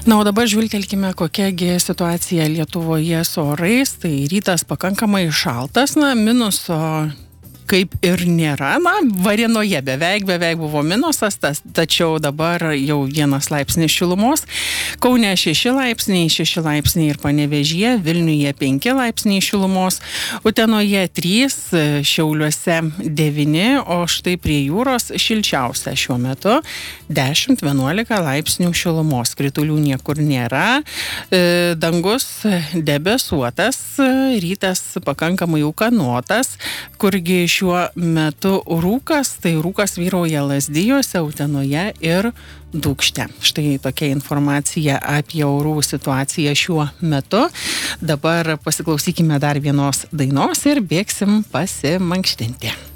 Na, o dabar žvilgtelkime, kokiagi situacija Lietuvoje su orais. Tai rytas pakankamai šaltas, minuso kaip ir nėra. Varėnoje beveik buvo minusas, tačiau dabar jau 1 laipsnis šilumos. Kaune 6 laipsniai ir Panevėžyje, Vilniuje 5 laipsniai šilumos, Utenoje 3, Šiauliuose 9, o štai prie jūros šilčiausia šiuo metu 10-11 laipsnių šilumos. Kritulių niekur nėra, dangus debesuotas, rytas pakankamai ūkanotas, kurgi šiuo metu rūkas, tai rūkas vyrauja Lazdijuose, Utenoje ir Dūkšte. Štai tokia informacija apie orų situaciją šiuo metu. Dabar pasiklausykime dar vienos dainos ir bėgsim pasimankštinti.